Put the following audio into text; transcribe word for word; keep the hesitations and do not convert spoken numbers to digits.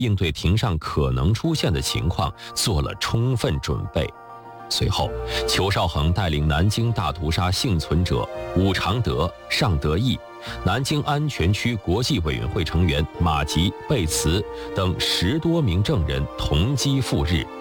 应对庭上可能出现的情况做了充分准备。随后，裘绍恒带领南京大屠杀幸存者武常德、尚德义、南京安全区国际委员会成员马吉、贝茨等十多名证人同机赴日，